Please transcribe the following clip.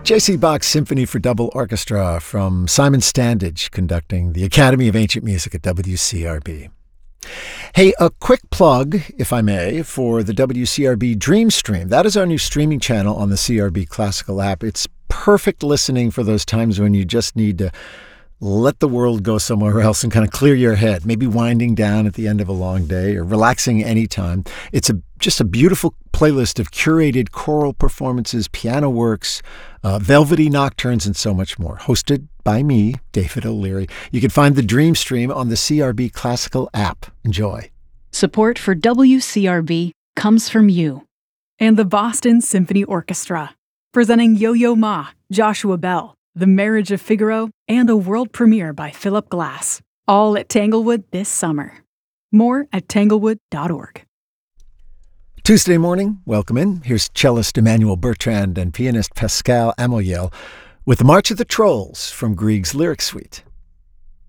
J.C. Bach's Symphony for Double Orchestra from Simon Standage, conducting the Academy of Ancient Music at WCRB. Hey, a quick plug, if I may, for the WCRB Dream Stream. That is our new streaming channel on the CRB Classical app. It's perfect listening for those times when you just need to let the world go somewhere else and kind of clear your head, maybe winding down at the end of a long day or relaxing anytime. It's just a beautiful playlist of curated choral performances, piano works, velvety nocturnes, and so much more. Hosted by me, David O'Leary. You can find the Dream Stream on the CRB Classical app. Enjoy. Support for WCRB comes from you. And the Boston Symphony Orchestra, presenting Yo-Yo Ma, Joshua Bell, The Marriage of Figaro, and a world premiere by Philip Glass, all at Tanglewood this summer. More at tanglewood.org. Tuesday morning, welcome in. Here's cellist Emmanuel Bertrand and pianist Pascal Amoyel with the March of the Trolls from Grieg's Lyric Suite.